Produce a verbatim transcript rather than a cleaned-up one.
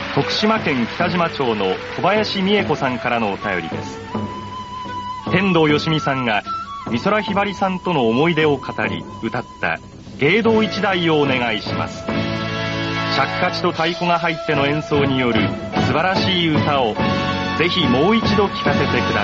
徳島県北島町の小林美恵子さんからのお便りです。天童よしみさんが美空ひばりさんとの思い出を語り歌った芸道一代をお願いします。尺八と太鼓が入っての演奏による素晴らしい歌をぜひもう一度聴かせてください。